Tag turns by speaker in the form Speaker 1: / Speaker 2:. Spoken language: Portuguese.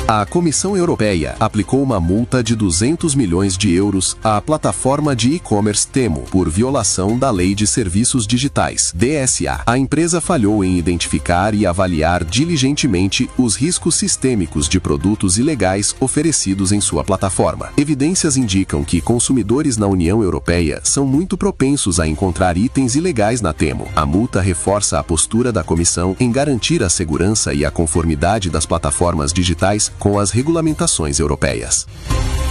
Speaker 1: A Comissão Europeia aplicou uma multa de 200 milhões de euros à plataforma de e-commerce Temu por violação da Lei de Serviços Digitais, DSA. A empresa falhou em identificar e avaliar diligentemente os riscos sistêmicos de produtos ilegais oferecidos em sua plataforma. Evidências indicam que consumidores na União Europeia são muito propensos a encontrar itens ilegais na Temu. A multa reforça a postura da Comissão em garantir a segurança e a conformidade das plataformas digitais com as regulamentações europeias.